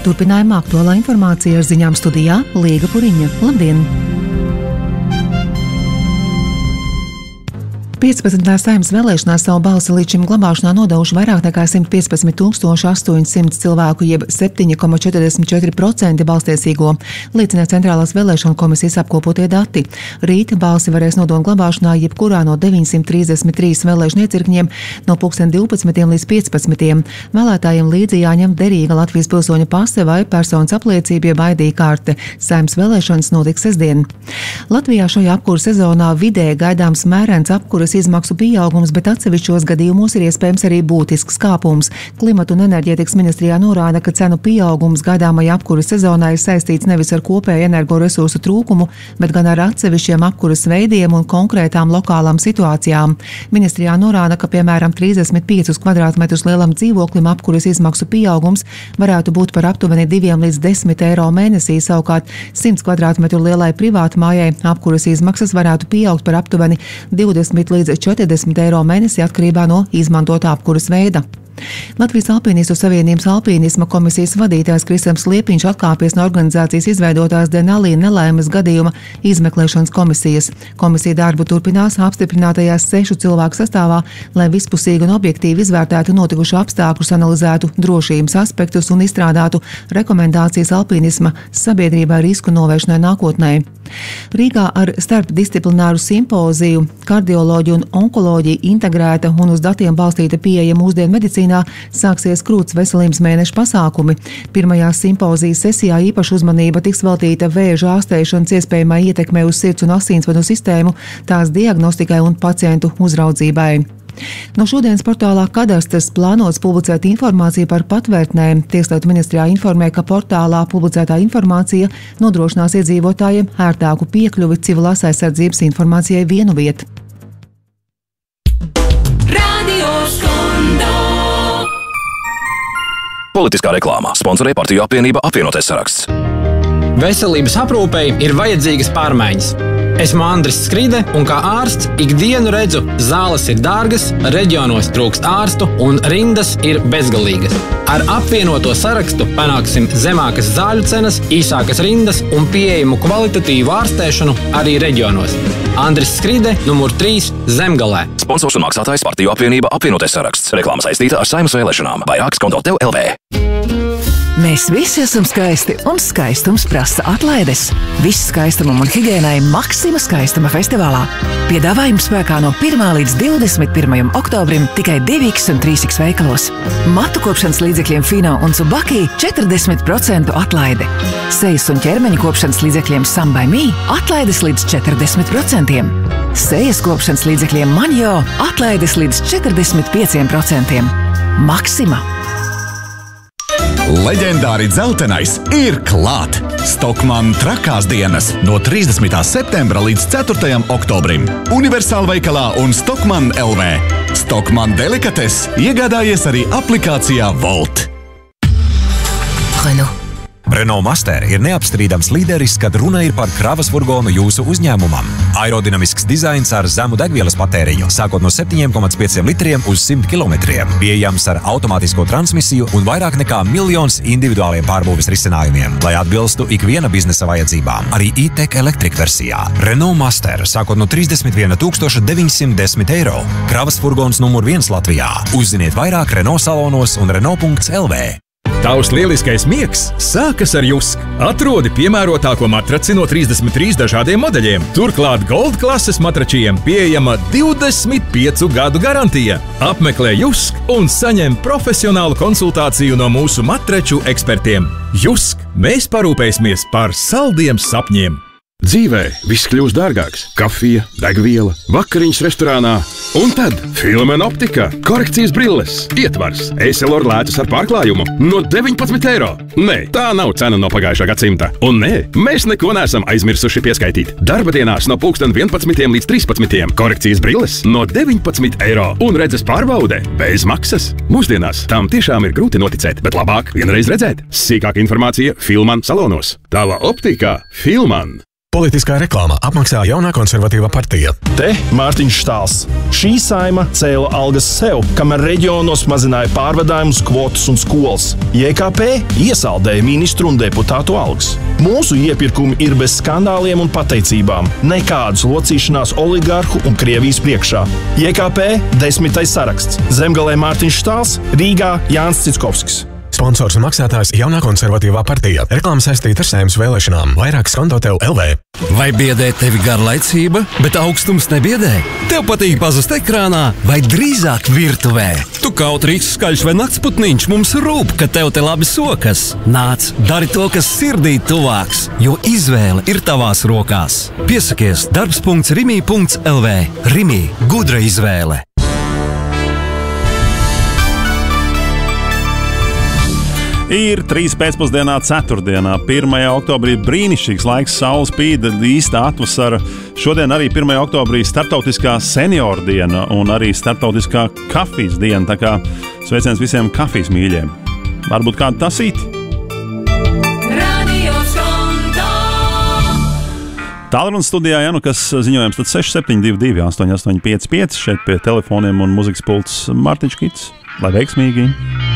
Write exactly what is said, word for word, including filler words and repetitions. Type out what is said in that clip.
Turpinājumā aktuālā informācija ar ziņām studijā Līga Puriņa. Labdien! piecpadsmitajās Saeimas vēlēšanās savu balsi līdz šim glabāšanā nodevuši vairāk nekā simt piecpadsmit tūkstoši astoņsimt cilvēku, jeb septiņi komats četrdesmit četri procenti balstiesīgo, liecina Centrālās vēlēšanu komisijas apkopotie dati. Rīt balsi varēs nodot glabāšanā jebkurā no deviņsimt trīsdesmit trīs vēlēšanu iecirkņiem no pulksten divpadsmitiem līdz piecpadsmitiem. Vēlētājiem līdzi jāņem derīga Latvijas pilsoņa pase vai personas apliecība jeb I D karte. Saeimas vēlēšanas notiks sestdien. Latvijā šajā apkura sezonā vidēji gaidāms mērens apkuras izmaksu pieaugums, bet atsevišķos gadījumos ir iespējams arī būtisks kāpums. Klimata un enerģētikas ministrijā norāda, ka cenu pieaugums gaidāmajā apkuras sezonā ir saistīts nevis ar kopēju energoresursu trūkumu, bet gan ar atsevišķiem apkuras veidiem un konkrētām lokālām situācijām. Ministrijā norāda, ka piemēram trīsdesmit piecus kvadrātmetrus lielam dzīvoklim apkuras izmaksu pieaugums varētu būt par aptuveni diviem līdz desmit eiro mēnesī, savukārt simts kvadrātmetru lielai privātmājai apkuras izmaksas varētu pieaugt par aptuveni divdesmit līdz četrdesmit eiro mēnesī atkarībā no izmantotā apkuras veida. Latvijas Alpīnistu savienības alpīnisma komisijas vadītājs Kristians Liepiņš atkāpies no organizācijas izveidotās Denali nelaimes gadījuma izmeklēšanas komisijas. Komisija darbu turpinās apstiprinātajās sešu cilvēku sastāvā, lai vispusīgi un objektīvi izvērtētu notikušo apstākļus, analizētu drošības aspektus un izstrādātu rekomendācijas alpīnisma sabiedrībai risku novēršanai nākotnē. Rīgā ar starpdisciplināru simpoziju kardioloģija un onkoloģija integrēta un uz datiem balstīta pieeja mūsdienu medicīnā sāksies krūts veselības mēneša pasākumi. Pirmajā simpozijas sesijā īpaša uzmanība tiks veltīta vēža ārstēšanas iespējamai ietekmei uz sirds un asinsvadu sistēmu, tās diagnostikai un pacientu uzraudzībai. No šodienas portālā Kadastrs plānots publicēt informāciju par patvērtnēm. Tieslietu ministrijā informē, ka portālā publicētā informācija nodrošinās iedzīvotājiem ērtāku piekļuvi civilās aizsardzības informācijai vienu vietu. Politiskā reklāmā sponsorē partiju apvienība Apvienotais saraksts. Veselības aprūpei ir vajadzīgas pārmaiņas. Esmu Andris Skride, un kā ārsts ikdienu redzu, zāles ir dārgas, reģionos trūkst ārstu un rindas ir bezgalīgas. Ar apvienoto sarakstu panāksim zemākas zāļu cenas, īsākas rindas un pieejamu kvalitatīvu ārstēšanu arī reģionos. Andris Skride, numur trīs, Zemgalē. Sponsors un maksātājs partiju apvienība Apvienotais saraksts. Reklāma saistīta ar Saeimas vēlēšanām. Vairākas konto tev L V. Mēs visi esam skaisti, un skaistums prasa atlaides. Viss skaistumam un higiēnai Maksima skaistuma festivālā. Piedāvājums spēkā no pirmā līdz divdesmit pirmajam oktobrim tikai divi X un trīs X veikalos. Matu kopšanas līdzekļiem Fino un Tsubaki četrdesmit procentu atlaide. Sejas un ķermeņa kopšanas līdzekļiem Sambai Mi atlaides līdz četrdesmit procentiem. Sejas kopšanas līdzekļiem Manjo atlaides līdz četrdesmit pieciem procentiem. Maksima! Leģendāri dzeltenais ir klāt! Stockmann trakās dienas no trīsdesmitā septembra līdz ceturtajam oktobrim. Universāla veikalā un Stockmann L V. Stockmann delikates iegādājies arī aplikācijā Volt. Renault. Renault Master ir neapstrīdams līderis, kad runa ir par kravas furgonu jūsu uzņēmumam. Aerodinamisks dizains ar zemu degvielas patēriņu, sākot no septiņiem komats pieciem litriem uz simt kilometriem. Pieejams ar automātisko transmisiju un vairāk nekā miljons individuāliem pārbūves risinājumiem, lai atbilstu ikviena biznesa vajadzībām. Arī e-tech Electric versijā. Renault Master, sākot no trīsdesmit viena tūkstoša deviņsimt desmit eiro. Kravas furgons numur viens Latvijā. Uzziniet vairāk Renault salonos un Renault punkts L V. Tavs lieliskais miegs sākas ar Jusk. Atrodi piemērotāko matraci no trīsdesmit trīs dažādiem modeļiem. Turklāt Gold klases matračiem pieejama divdesmit piecu gadu garantija. Apmeklē Jusk un saņem profesionālu konsultāciju no mūsu matraču ekspertiem. Jusk, mēs parūpēsimies par saldiem sapņiem. Dzīvē viss kļūst dārgāks. Kafija, degviela, vakariņas restorānā. Un tad Filemen optika, korekcijas brilles, ietvars, Essilor lētas ar pārklājumu no deviņpadsmit eiro. Nē, tā nav cena no pagājušā gadsimta. Un nē, mēs neko neesam aizmirsuši pieskaitīt. Darba dienās no pulksten vienpadsmitiem līdz trīspadsmitiem korekcijas brilles no deviņpadsmit eiro. Un redzes pārbaude bez maksas. Mūsdienās tam tiešām ir grūti noticēt, bet labāk vienreiz redzēt. Sīkāka informācija Filemen salonos. Tava optika Filemen. Politiskā reklāma apmaksā Jaunā konservatīvā partija. Te Mārtiņš Štāls. Šī saima cēla algas sev, kamēr reģionos mazināja pārvadājumus, kvotas un skolas. J K P iesaldēja ministru un deputātu algas. Mūsu iepirkumi ir bez skandāliem un pateicībām. Nekādas locīšanās oligārhu un Krievijas priekšā. J K P desmitais saraksts. Zemgalē Mārtiņš Štāls, Rīgā Jānis Cickovskis. Sponsors un maksātājs Jaunā konservatīvā partija. Reklāma saistīta ar Saeimas vēlēšanām. Vairāk skonto tev L V. Vai biedē tevi garlaicība, bet augstums nebiedē? Tev patīk pazust ekrānā vai drīzāk virtuvē? Tu kautrīgs, skaļš vai naktsputniņš, mums rūp, ka tev te labi sokas. Nāc, dari to, kas sirdī tuvāks, jo izvēle ir tavās rokās. Piesakies darbs punkts rimī punkts L V. Rimī, gudra izvēle. Ir trīs pēcpusdienā, ceturtdienā, pirmajā oktobrī brīnišķīgs laiks, saules spīd, īsta atvasara. Šodien arī pirmajā oktobrī starptautiskā senioru diena un arī starptautiskā kafijas diena, tā kā sveiciens visiem kafijas mīļiem. Varbūt kādu tasīti? Tālrunis studijā Janukas ziņojums, tad seši septiņi divi divi astoņi astoņi pieci pieci šeit pie telefoniem un muzikas pults Mārtiņš Kits. Lai veiksmīgi!